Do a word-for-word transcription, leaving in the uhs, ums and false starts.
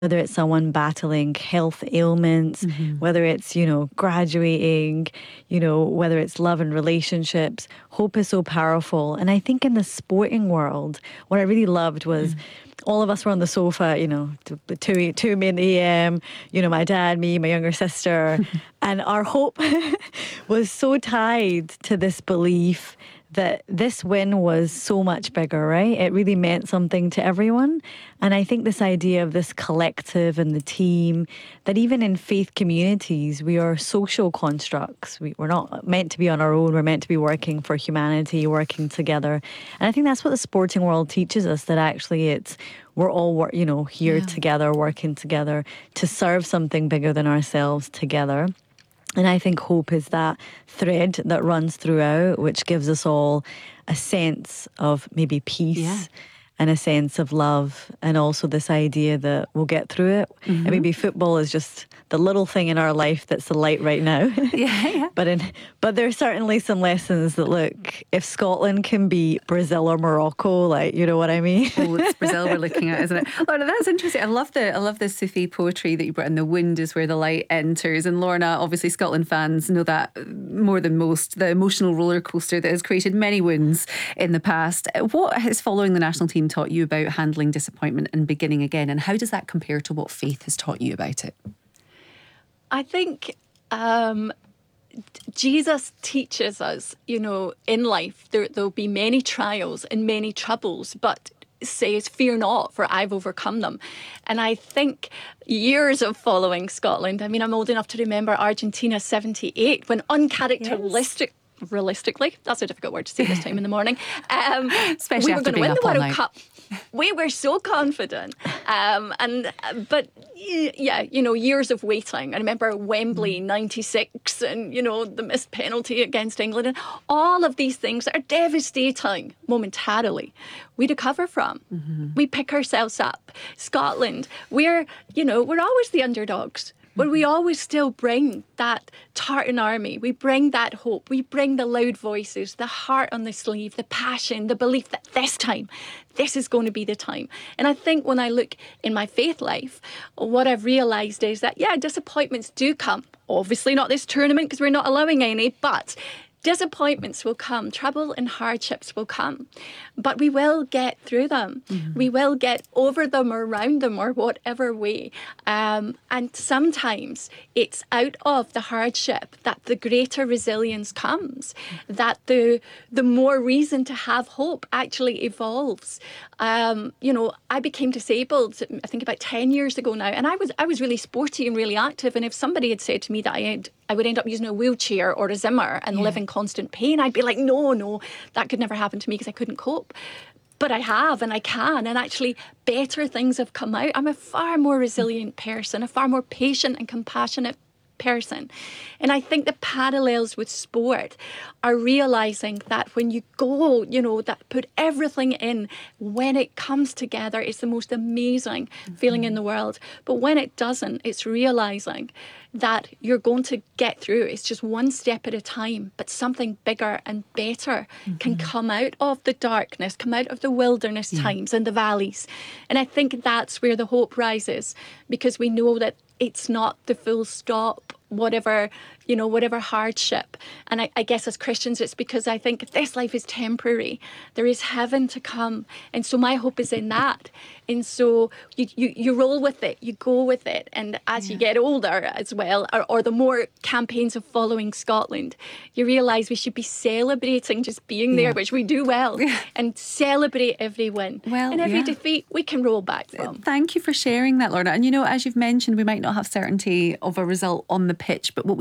whether it's someone battling health ailments, mm-hmm. whether it's, you know, graduating, you know, whether it's love and relationships, hope is so powerful. And I think in the sporting world, what I really loved was mm. all of us were on the sofa, you know, two, two me in the A M, you know, my dad, me, my younger sister, and our hope was so tied to this belief that this win was so much bigger, right? It really meant something to everyone. And I think this idea of this collective and the team, that even in faith communities, we are social constructs. We, we're not meant to be on our own. We're meant to be working for humanity, working together. And I think that's what the sporting world teaches us, that actually it's, we're all, you know, here yeah. together, working together to serve something bigger than ourselves together. And I think hope is that thread that runs throughout, which gives us all a sense of maybe peace yeah. and a sense of love, and also this idea that we'll get through it. Mm-hmm. And maybe football is just the little thing in our life that's the light right now. Yeah, yeah. but in but there's certainly some lessons that, look, if Scotland can beat Brazil or Morocco, like, you know what I mean? Oh, it's Brazil we're looking at, isn't it? Lorna, that's interesting. I love the I love the Sufi poetry that you brought in. The wind is where the light enters. And Lorna, obviously Scotland fans know that more than most. The emotional roller coaster that has created many wins in the past. What has following the national team taught you about handling disappointment and beginning again? And how does that compare to what faith has taught you about it? I think um, Jesus teaches us, you know, in life there, there'll be many trials and many troubles, but says, fear not, for I've overcome them. And I think years of following Scotland, I mean, I'm old enough to remember Argentina seventy-eight, when uncharacteristic, yes. realistically, that's a difficult word to say this time in the morning, um, especially we were after going to win the World night. Cup. We were so confident, um, and but yeah, you know, years of waiting. I remember Wembley ninety-six, and you know, the missed penalty against England, and all of these things that are devastating momentarily. We recover from. Mm-hmm. We pick ourselves up. Scotland, we're you know, we're always the underdogs. But we always still bring that tartan army. We bring that hope. We bring the loud voices, the heart on the sleeve, the passion, the belief that this time, this is going to be the time. And I think when I look in my faith life, what I've realised is that, yeah, disappointments do come. Obviously not this tournament because we're not allowing any, but disappointments will come, trouble and hardships will come, but we will get through them. Mm-hmm. We will get over them or around them or whatever way. Um, and sometimes it's out of the hardship that the greater resilience comes, mm-hmm. that the the more reason to have hope actually evolves. Um, you know, I became disabled, I think about ten years ago now, and I was I was really sporty and really active. And if somebody had said to me that I had I would end up using a wheelchair or a Zimmer and yeah. live in constant pain, I'd be like, no, no, that could never happen to me because I couldn't cope. But I have, and I can, and actually better things have come out. I'm a far more resilient person, a far more patient and compassionate person. And I think the parallels with sport are realising that when you go, you know, that put everything in, when it comes together, it's the most amazing mm-hmm. feeling in the world. But when it doesn't, it's realising that you're going to get through. It's just one step at a time, but something bigger and better mm-hmm. can come out of the darkness, come out of the wilderness yeah. times and the valleys. And I think that's where the hope rises, because we know that it's not the full stop, whatever, you know, whatever hardship. And I, I guess as Christians, it's because I think this life is temporary. There is heaven to come. And so my hope is in that. And so you, you, you roll with it, you go with it. And as yeah. you get older as well, or, or the more campaigns of following Scotland, you realise we should be celebrating just being there, yeah. which we do well, yeah. and celebrate every win. Well, and every yeah. defeat we can roll back from. Thank you for sharing that, Lorna. And you know, as you've mentioned, we might not have certainty of a result on the pitch, but what